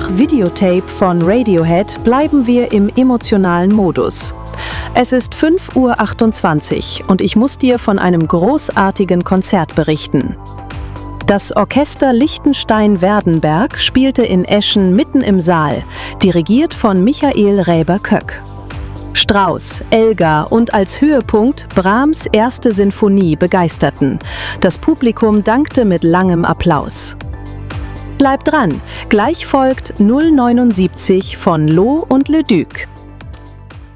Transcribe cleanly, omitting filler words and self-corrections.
nach Videotape von Radiohead bleiben wir im emotionalen Modus. Es ist 5:28 Uhr und ich muss dir von einem großartigen Konzert berichten. Das Orchester Liechtenstein-Werdenberg spielte in Eschen mitten im Saal, dirigiert von Michael Räber-Köck. Strauss, Elgar und als Höhepunkt Brahms' erste Sinfonie begeisterten. Das Publikum dankte mit langem Applaus. Bleib dran, gleich folgt 079 von Loh und Leduc.